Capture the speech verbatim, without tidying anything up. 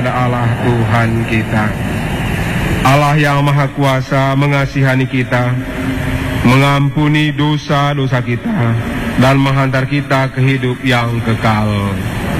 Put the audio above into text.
kepada Allah Tuhan kita. Allah yang Maha Kuasa mengasihani kita, mengampuni dosa-dosa kita, dan menghantar kita ke hidup yang kekal.